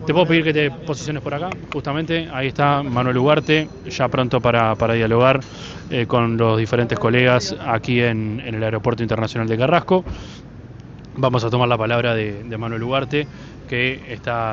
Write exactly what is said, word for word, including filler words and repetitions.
Te puedo pedir que te posiciones por acá, justamente, ahí está Manuel Ugarte, ya pronto para, para dialogar eh, con los diferentes colegas aquí en, en el Aeropuerto Internacional de Carrasco. Vamos a tomar la palabra de, de Manuel Ugarte, que está